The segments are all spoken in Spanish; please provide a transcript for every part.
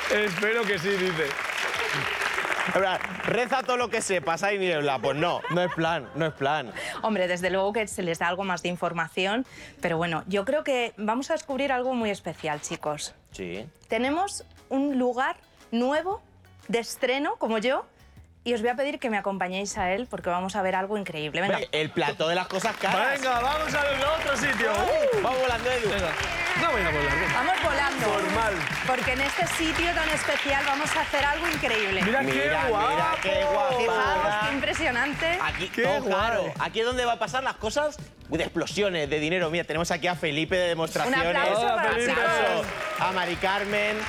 Espero que sí, dice. Reza todo lo que sepas, hay niebla. Pues no, no es plan, no es plan. Hombre, desde luego que se les da algo más de información, pero bueno, yo creo que vamos a descubrir algo muy especial, chicos. Sí. Tenemos un lugar nuevo, de estreno, como yo, y os voy a pedir que me acompañéis a él porque vamos a ver algo increíble. Venga. El plató de las cosas caras. Venga, vamos al otro sitio. Vamos volando, Edu. Venga. No voy a volar. Venga. Vamos volando. Formal. Porque en este sitio tan especial vamos a hacer algo increíble. Mira, qué guapo. Mira, qué guapo. Fijaos, qué impresionante. Aquí, Qué todo guay. claro. Aquí es donde va a pasar las cosas de explosiones, de dinero. Mira, tenemos aquí a Felipe de demostraciones. Un aplauso Hola, para Felipe. chicos. A Mari Carmen,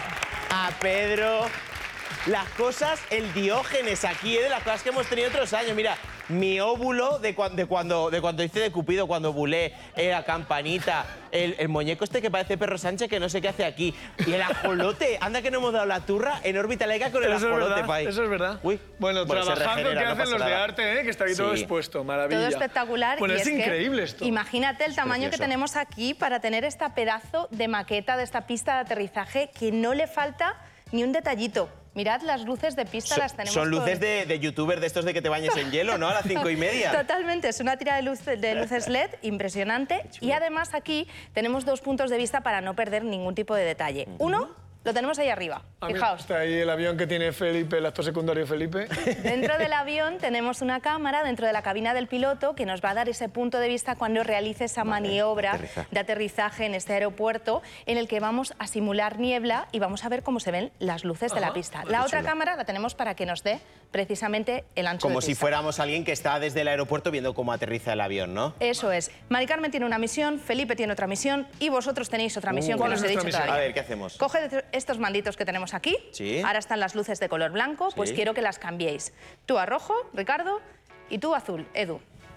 a Pedro. Las cosas, el Diógenes aquí, de las cosas que hemos tenido otros años. Mira, mi óvulo de cuando hice de Cupido, cuando bulé, la campanita, el muñeco este que parece Perro Sánchez, que no sé qué hace aquí. Y el ajolote, anda que no hemos dado la turra en órbita laica con el Eso es ajolote, verdad, pai. eso es verdad. Uy. Bueno, se trabajando regenera, que no hacen pasa los de nada. arte, que está aquí todo Sí. expuesto. Maravilla. Todo espectacular. Bueno, y es que increíble esto. Imagínate el tamaño que precioso. tenemos aquí para tener esta pedazo de maqueta de esta pista de aterrizaje que no le falta ni un detallito. Mirad, las luces de pista las tenemos. Son luces con- de youtubers de estos de que te bañes en hielo, ¿no? A las 5:30. Totalmente, es una tira de luces LED impresionante. Y además aquí tenemos dos puntos de vista para no perder ningún tipo de detalle. Uno, lo tenemos ahí arriba, Ah, mira, fijaos. Está ahí el avión que tiene Felipe, el actor secundario Felipe. Dentro del avión tenemos una cámara dentro de la cabina del piloto que nos va a dar ese punto de vista cuando realice esa maniobra de aterrizaje en este aeropuerto en el que vamos a simular niebla y vamos a ver cómo se ven las luces de la pista. La otra cámara la tenemos para que nos dé precisamente el ancho Como de si pista. fuéramos alguien que está desde el aeropuerto viendo cómo aterriza el avión, ¿no? Eso es. Mari Carmen tiene una misión, Felipe tiene otra misión y vosotros tenéis otra misión que ¿cuál no es os he dicho nuestra misión? todavía. A ver, ¿qué hacemos? Coge estos manditos que tenemos aquí. Sí. Ahora están las luces de color blanco, pues Sí. quiero que las cambiéis. Tú a rojo, Ricardo, y tú a azul, Edu.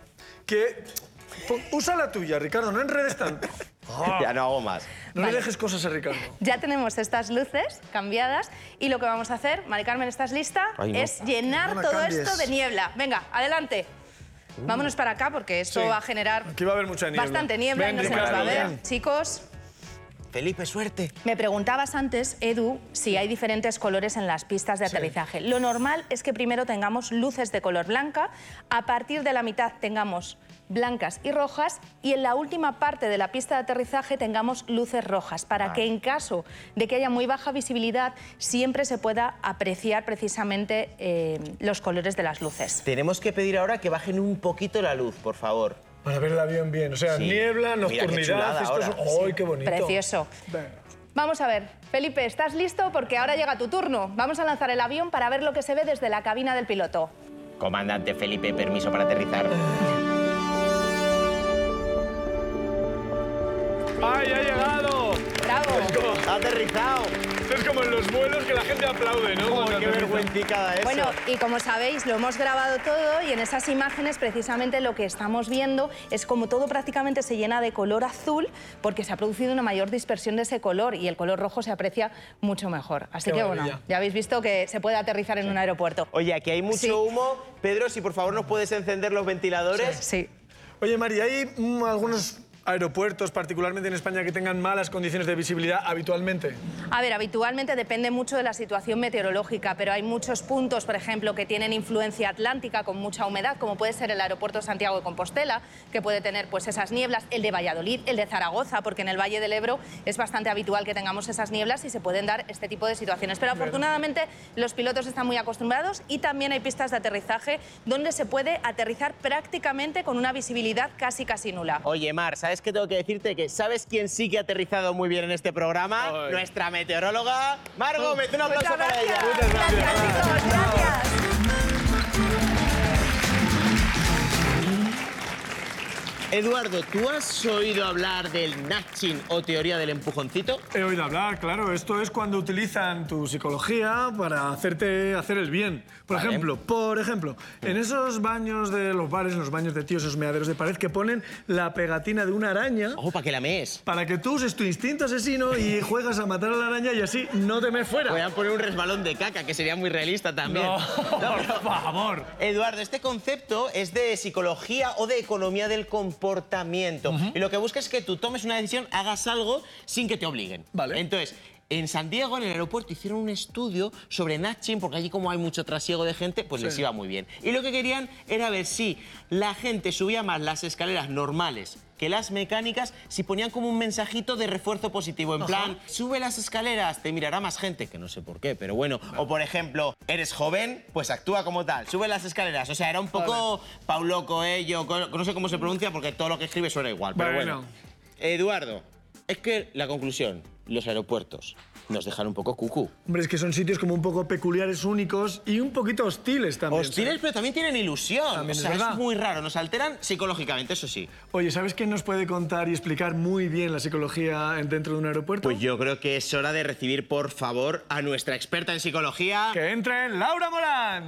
Usa la tuya, Ricardo, no enredes tanto. Ya no hago más. No Vale. le dejes cosas a Ricardo. Ya tenemos estas luces cambiadas y lo que vamos a hacer, Mari Carmen, ¿estás lista? Ay, no. Es llenar No me todo cambies. esto de niebla. Venga, adelante. Vámonos para acá porque esto Sí. va a generar Aquí va a haber mucha niebla. bastante niebla Ven, y no se nos va a Ricardo, ver. ven. Chicos, Felipe, suerte. me preguntabas antes, Edu, si hay diferentes colores en las pistas de aterrizaje. Lo normal es que primero tengamos luces de color blanca, a partir de la mitad tengamos blancas y rojas y en la última parte de la pista de aterrizaje tengamos luces rojas para que en caso de que haya muy baja visibilidad siempre se pueda apreciar precisamente los colores de las luces. Tenemos que pedir ahora que bajen un poquito la luz, por favor. Para ver el avión bien. O sea, Sí. niebla, Mira qué nocturnidad. chulada Esto es... ahora. ¡Ay, qué bonito! Precioso. Venga. Vamos a ver, Felipe, ¿estás listo? Porque ahora llega tu turno. Vamos a lanzar el avión para ver lo que se ve desde la cabina del piloto. Comandante Felipe, permiso para aterrizar. ¡Ay, ha llegado! ¡Bravo! ¡Ha aterrizado! Esto es como en los vuelos que la gente aplaude, ¿no? ¡Oh, Cuando qué aterriza. vergüencica eso! Bueno, y como sabéis, lo hemos grabado todo y en esas imágenes precisamente lo que estamos viendo es como todo prácticamente se llena de color azul porque se ha producido una mayor dispersión de ese color y el color rojo se aprecia mucho mejor. Así Qué que bueno, maravilla. ya habéis visto que se puede aterrizar en un aeropuerto. Oye, aquí hay mucho Sí. humo. Pedro, si por favor nos puedes encender los ventiladores. Sí. Oye, Mari, ¿hay algunos aeropuertos, particularmente en España, que tengan malas condiciones de visibilidad habitualmente? A ver, habitualmente depende mucho de la situación meteorológica, pero hay muchos puntos, por ejemplo, que tienen influencia atlántica con mucha humedad, como puede ser el aeropuerto de Santiago de Compostela, que puede tener pues esas nieblas, el de Valladolid, el de Zaragoza, porque en el Valle del Ebro es bastante habitual que tengamos esas nieblas y se pueden dar este tipo de situaciones. Pero afortunadamente los pilotos están muy acostumbrados y también hay pistas de aterrizaje donde se puede aterrizar prácticamente con una visibilidad casi nula. Oye, Mar, ¿sabes qué tengo que decirte? Que ¿sabes quién sí que ha aterrizado muy bien en este programa? Ay. Nuestra meteoróloga, Mar Gómez. Un aplauso Muchas para ella. gracias. Gracias, chicos. Gracias. Eduardo, ¿tú has oído hablar del nudging o teoría del empujoncito? He oído hablar, claro. Esto es cuando utilizan tu psicología para hacerte hacer el bien. Por ejemplo, en esos baños de los bares, en los baños de tíos, esos meaderos de pared que ponen la pegatina de una araña Ojo, para que la mees. para que tú uses tu instinto asesino y juegas a matar a la araña y así no te mees fuera. Voy a poner un resbalón de caca, que sería muy realista también. No, pero- por favor. Eduardo, este concepto es de psicología o de economía del comportamiento. Y lo que busca es que tú tomes una decisión, hagas algo sin que te obliguen. Vale. Entonces, En San Diego, en el aeropuerto, hicieron un estudio sobre Natchin, porque allí como hay mucho trasiego de gente, pues les iba muy bien. Y lo que querían era ver si la gente subía más las escaleras normales que las mecánicas, si ponían como un mensajito de refuerzo positivo, en plan, sube las escaleras, te mirará más gente, que no sé por qué, pero bueno. O por ejemplo, eres joven, pues actúa como tal, sube las escaleras. O sea, era un poco Paulo Coelho, no sé cómo se pronuncia porque todo lo que escribe suena igual, pero bueno. Eduardo, es que la conclusión, los aeropuertos nos dejan un poco cucú. Hombre, es que son sitios como un poco peculiares, únicos y un poquito hostiles también. Hostiles, ¿sabes? pero también tienen ilusión. También o sea, es verdad. muy raro, nos alteran psicológicamente, eso sí. Oye, ¿sabes quién nos puede contar y explicar muy bien la psicología dentro de un aeropuerto? Pues yo creo que es hora de recibir, por favor, a nuestra experta en psicología. ¡Que entre Laura Morán!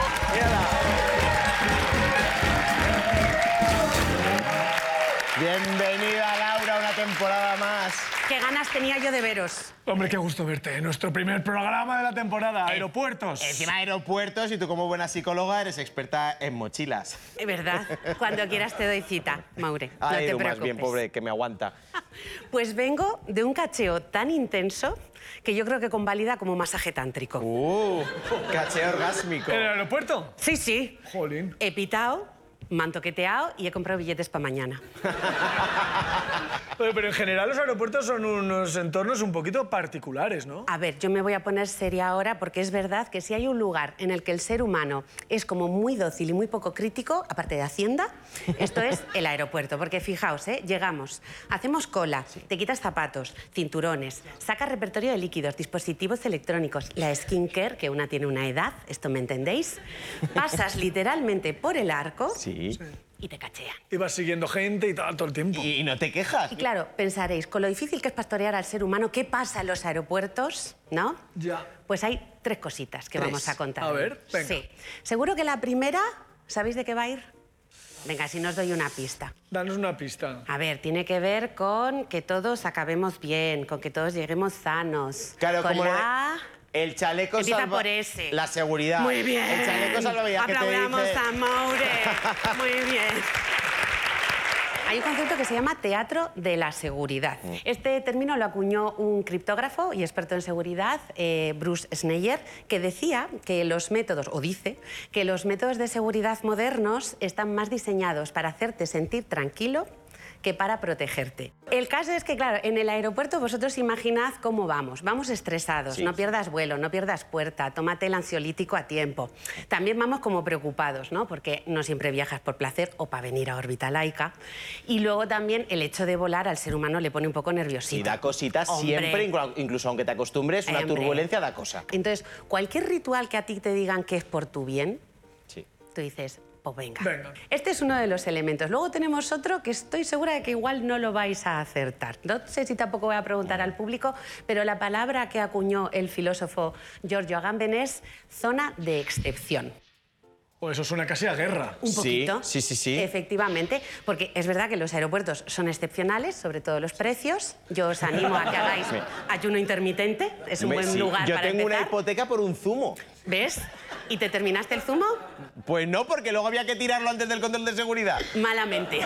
Bienvenida, Laura, a una temporada más. Qué ganas tenía yo de veros. Hombre, qué gusto verte. Nuestro primer programa de la temporada, Aeropuertos. Encima de aeropuertos, y tú como buena psicóloga eres experta en mochilas. Es verdad. Cuando quieras te doy cita, Maure. No Ay, te Edu, preocupes. más bien, pobre, que me aguanta. Pues vengo de un cacheo tan intenso que yo creo que convalida como masaje tántrico. Cacheo orgásmico. ¿En el aeropuerto? Sí, sí. Jolín. He pitado, me han toqueteado y he comprado billetes para mañana. Pero en general los aeropuertos son unos entornos un poquito particulares, ¿no? A ver, yo me voy a poner seria ahora porque es verdad que si hay un lugar en el que el ser humano es como muy dócil y muy poco crítico, aparte de Hacienda, esto es el aeropuerto. Porque fijaos, llegamos, hacemos cola, te quitas zapatos, cinturones, sacas repertorio de líquidos, dispositivos electrónicos, la skincare, que una tiene una edad, esto me entendéis, pasas literalmente por el arco y te cachean. Y vas siguiendo gente y tal todo el tiempo. Y no te quejas. Y claro, pensaréis, con lo difícil que es pastorear al ser humano, ¿qué pasa en los aeropuertos? ¿No? Ya. Pues hay 3 cositas que vamos a contar. A ver, venga. Sí. Seguro que la primera, ¿sabéis de qué va a ir? Venga, si no os doy una pista. Danos una pista. A ver, tiene que ver con que todos acabemos bien, con que todos lleguemos sanos. Claro, con como la... el chaleco Empieza salva... por ese. La seguridad. Muy bien. El chaleco salvavidas que te Aplaudamos dice... a Maure. Muy bien. Hay un concepto que se llama teatro de la seguridad. Este término lo acuñó un criptógrafo y experto en seguridad, Bruce Schneier, que decía que los métodos, o dice, que los métodos de seguridad modernos están más diseñados para hacerte sentir tranquilo que para protegerte. El caso es que, claro, en el aeropuerto vosotros imaginad cómo vamos. Vamos estresados, no pierdas vuelo, no pierdas puerta, tómate el ansiolítico a tiempo. También vamos como preocupados, ¿no? Porque no siempre viajas por placer o para venir a órbita laica. Y luego también el hecho de volar al ser humano le pone un poco nerviosito. Y da cositas siempre, incluso aunque te acostumbres, una turbulencia da cosa. Entonces, cualquier ritual que a ti te digan que es por tu bien, tú dices... pues venga. Este es uno de los elementos. Luego tenemos otro que estoy segura de que igual no lo vais a acertar. No sé si tampoco voy a preguntar al público, pero la palabra que acuñó el filósofo Giorgio Agamben es zona de excepción. O eso suena casi a guerra. Un poquito. Sí. Efectivamente, porque es verdad que los aeropuertos son excepcionales, sobre todo los precios. Yo os animo a que hagáis ayuno intermitente. Es un buen lugar para empezar. Yo tengo una hipoteca por un zumo. ¿Ves? ¿Y te terminaste el zumo? Pues no, porque luego había que tirarlo antes del control de seguridad. Malamente.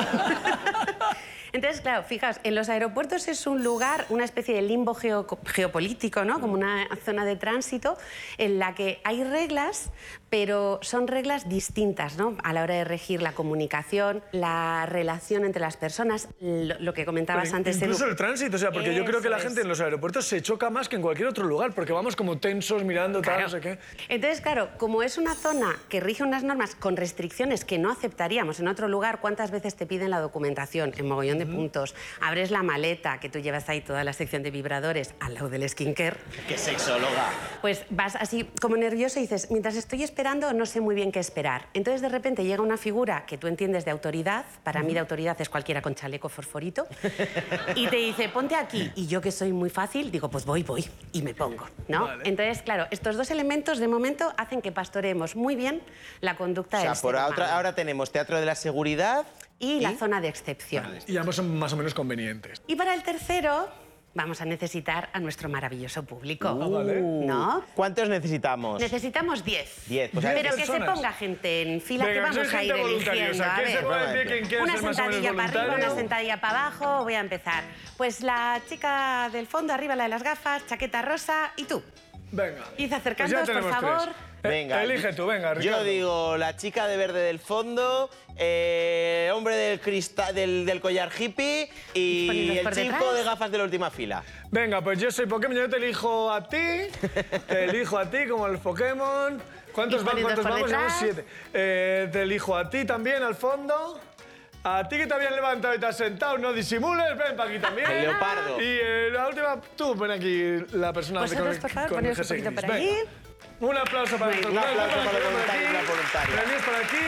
Entonces, claro, fijaos, en los aeropuertos es un lugar, una especie de limbo geopolítico, ¿no? Como una zona de tránsito en la que hay reglas, pero son reglas distintas, ¿no? A la hora de regir la comunicación, la relación entre las personas, lo que comentabas pero antes. Incluso el tránsito, o sea, porque yo creo que la Eso gente en los aeropuertos se choca más que en cualquier otro lugar, porque vamos como tensos mirando tal, no sé qué. Entonces, claro, como es una zona que rige unas normas con restricciones que no aceptaríamos en otro lugar, ¿cuántas veces te piden la documentación en mogollón de puntos? Abres la maleta, que tú llevas ahí toda la sección de vibradores al lado del skincare. ¡Qué sexóloga! Pues vas así como nervioso y dices, mientras estoy esperando no sé muy bien qué esperar. Entonces de repente llega una figura que tú entiendes de autoridad, para mí de autoridad es cualquiera con chaleco fosforito, y te dice, ponte aquí. Y yo que soy muy fácil, digo, pues voy, y me pongo, ¿no? Vale. Entonces, claro, estos dos elementos de momento hacen que pastoreemos muy bien la conducta del ser humano. Ahora tenemos teatro de la seguridad... Y la zona de excepción. Y ambos son más o menos convenientes. Y para el tercero, vamos a necesitar a nuestro maravilloso público. vale. ¿No? ¿Cuántos necesitamos? Necesitamos 10. 10. Pues Pero que se personas. ponga gente en fila Venga, que vamos soy a ir gente voluntaria. O eligiendo. sea, A ¿quién se ver. pone de pie? ¿Quién quiere Una ser más o menos sentadilla para arriba, voluntario? una sentadilla para abajo. Voy a empezar. Pues la chica del fondo, arriba la de las gafas, chaqueta rosa, y tú. Venga. Id acercándoos, Pues ya por tenemos favor. tres. Venga. Elige tú, venga, Ricardo. Yo digo la chica de verde del fondo, hombre del cristal del collar hippie y Poniéndoos el por chico detrás. de gafas de la última fila. Venga, pues yo soy Pokémon, yo te elijo a ti. Te elijo a ti, como los Pokémon. ¿Cuántos Y van? poniéndoos ¿Cuántos por vamos? Llevamos detrás. 7. Te elijo a ti también, al fondo. A ti que te habías levantado y te has sentado, no disimules, ven para aquí también. El leopardo. Y la última, tú, ven aquí la persona Vosotros, por favor, con poneos el un poquito jersey por gris. ahí. Venga. Un aplauso para Muy nuestro bien. Un aplauso para los ven voluntarios y aquí. las voluntarias. Venís por aquí.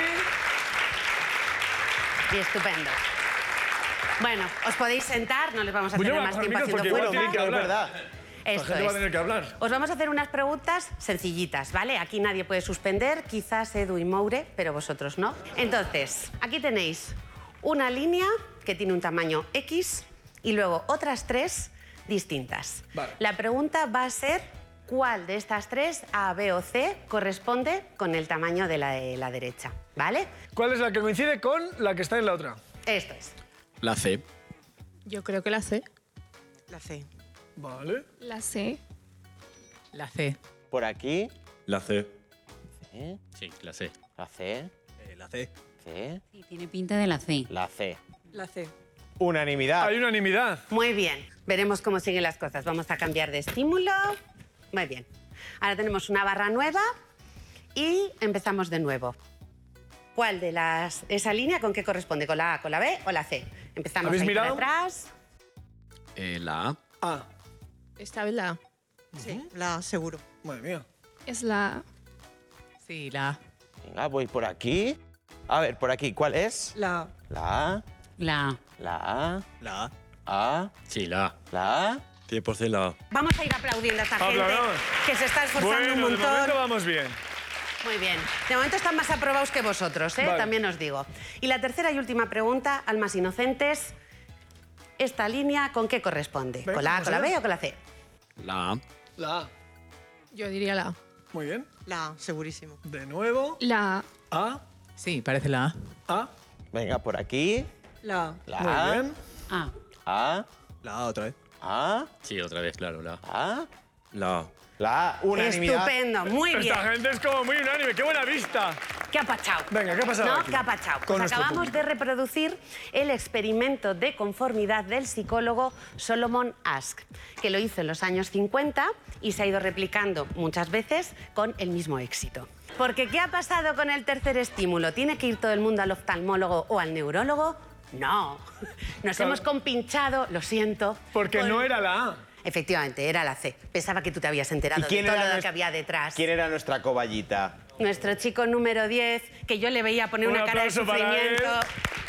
Y estupendo. Bueno, os podéis sentar, no les vamos a Pues yo tener me más bajo el tiempo micro haciendo porque igual fuerza. tienen que Es hablar. verdad. La Esto gente va a es. tener que hablar. Os vamos a hacer unas preguntas sencillitas, ¿vale? Aquí nadie puede suspender, quizás Edu y Moure, pero vosotros no. Entonces, aquí tenéis una línea que tiene un tamaño X y luego otras 3 distintas. Vale. La pregunta va a ser cuál de estas 3, A, B o C, corresponde con el tamaño de la derecha, ¿vale? ¿Cuál es la que coincide con la que está en la otra? Esto es. La C. Yo creo que la C. La C. Vale. La C. La C. Por aquí. La C. C. Sí, la C. La C. La C. C. Sí, tiene pinta de la C. La C. La C. Unanimidad. Hay unanimidad. Muy bien, veremos cómo siguen las cosas. Vamos a cambiar de estímulo. Muy bien. Ahora tenemos una barra nueva y empezamos de nuevo. ¿Cuál de esa línea con qué corresponde? ¿Con la A, con la B o la C? Empezamos ¿Habéis ahí para mirado? atrás. La A. Ah, Esta vez la A. Sí, la A, seguro. madre mía. Es la A. Sí, la A. Venga, voy por aquí. A ver, por aquí, ¿cuál es? La A. La A. La A. La A. La A. A. Sí, la A. La A. 100% la A. Vamos a ir aplaudiendo a esta gente Aplaudamos. que se está esforzando Bueno, un de montón. momento vamos bien. Muy bien. De momento están más aprobados que vosotros, ¿eh? Vale. También os digo. Y la tercera y última pregunta, almas inocentes. ¿Esta línea con qué corresponde? Venga, ¿Con la A, vamos con la allá. B o con la C? La A. La A. Yo diría la A. Muy bien. La A, segurísimo. De nuevo. La A. A. Sí, parece la A. A. Venga, por aquí. La A. La Muy A. bien. A. A. La A otra vez. A. Sí, otra vez, claro, la A. A. La A. La A. Unanimidad. Estupendo, muy bien. Esta gente es como muy unánime. ¡Qué buena vista! ¿Qué ha pachado? Venga, ¿qué ha pasado ¿No? aquí? ¿Qué ha pachado? Con Pues nuestro acabamos público. de reproducir el experimento de conformidad del psicólogo Solomon Asch, que lo hizo en los años 50 y se ha ido replicando muchas veces con el mismo éxito. Porque ¿qué ha pasado con el tercer estímulo? ¿Tiene que ir todo el mundo al oftalmólogo o al neurólogo? No. Nos Claro. hemos compinchado, lo siento. Porque con- no era la A. Efectivamente, era la C. Pensaba que tú te habías enterado de todo lo que había detrás. quién era nuestra coballita? Nuestro chico número 10, que yo le veía poner Un una cara de aplauso para sufrimiento. él.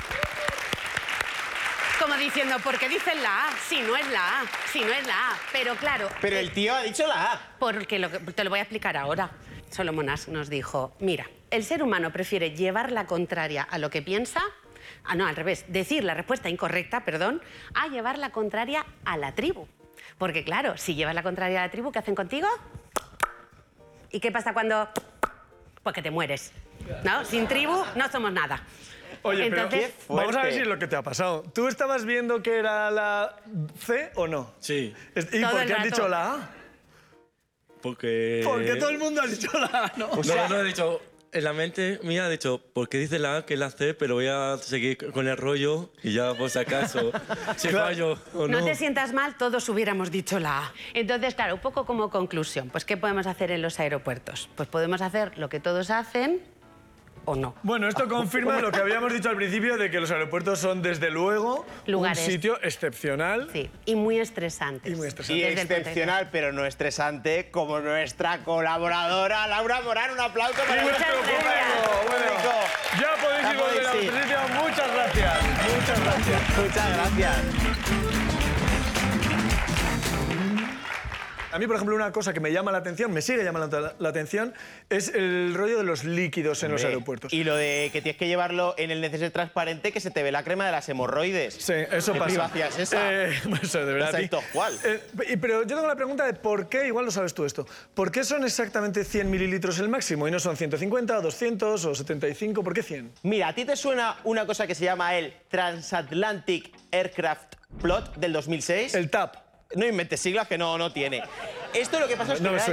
Como diciendo, ¿por qué dicen la A? Si no es la A, si no es la A. Pero claro, Pero el tío ha dicho la A. porque te lo voy a explicar ahora. Solomon Asch nos dijo, mira, el ser humano prefiere llevar la contraria a lo que piensa, no, al revés, decir la respuesta incorrecta, perdón, a llevar la contraria a la tribu. Porque claro, si llevas la contraria a la tribu, ¿qué hacen contigo? ¿Y qué pasa cuando...? Pues que te mueres, ¿no? Sin tribu no somos nada. Oye, Entonces, pero vamos a ver fuerte. si es lo que te ha pasado. ¿Tú estabas viendo que era la C o no? Sí, ¿Y Todo por el qué has rato. dicho la A? porque... Porque todo el mundo ha dicho la A, ¿no? No, he dicho... En la mente mía he dicho, ¿por qué dice la A que es la C? Pero voy a seguir con el rollo y ya, por si acaso, si Claro. fallo o no. no te sientas mal, todos hubiéramos dicho la A. Entonces, claro, un poco como conclusión, pues ¿qué podemos hacer en los aeropuertos? Pues podemos hacer lo que todos hacen o no. Bueno, esto confirma lo que habíamos dicho al principio de que los aeropuertos son, desde luego, Lugares. un sitio excepcional. Sí, y muy estresantes. Y muy estresante. Y Desde el punto de excepcional, pero no estresante, como nuestra colaboradora Laura Morán. Un aplauso para Y nuestro nuestro público. Bueno, ya podéis ir Ya volver a podéis ir. vuestro sitio. Muchas gracias. Muchas gracias. Muchas gracias. A mí, por ejemplo, una cosa que me llama la atención, me sigue llamando la atención, es el rollo de los líquidos en los aeropuertos. Y lo de que tienes que llevarlo en el neceser transparente que se te ve la crema de las hemorroides. Sí, eso ¿Qué pasa. privacidad es esa? Eso, de verdad. Esa es cual. Pero yo tengo la pregunta de por qué, igual lo sabes tú esto, ¿por qué son exactamente 100 mililitros el máximo y no son 150, 200 o 75? ¿Por qué 100? Mira, ¿a ti te suena una cosa que se llama el Transatlantic Aircraft Plot del 2006? El TAP. No inventes siglas que no tiene. Esto lo que pasa es que No me suena.